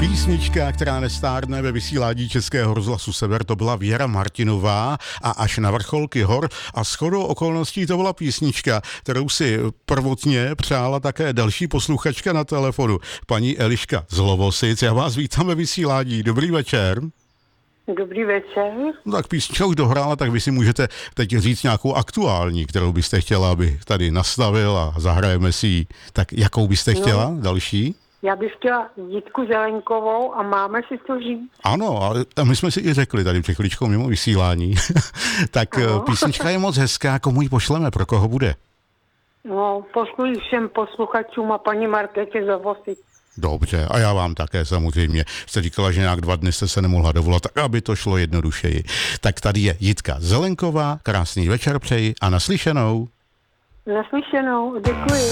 Písnička, která nestárne ve vysílání Českého rozhlasu Sever, to byla Věra Martinová a Až na vrcholky hor. A shodou okolností to byla písnička, kterou si prvotně přála také další posluchačka na telefonu, paní Eliška z Lovosic. Já vás vítám ve vysílání. Dobrý večer. Dobrý večer. No tak písnička už dohrála, tak vy si můžete teď říct nějakou aktuální, kterou byste chtěla, aby tady nastavil a zahrajeme si ji. Tak jakou byste chtěla? Další? Já bych chtěla Jitku Zelenkovou a máme si to říct. Ano, ale my jsme si i řekli tady před chvíličkou mimo vysílání. Tak písnička je moc hezká, komu ji pošleme, pro koho bude? No, pošluji všem posluchačům a paní Markétě z Lovosic. Dobře, a já vám také samozřejmě. Jste říkala, že nějak 2 dny jste se nemohla dovolat, tak aby to šlo jednodušeji. Tak tady je Jitka Zelenková, krásný večer přeji a naslyšenou. Naslyšenou, děkuji.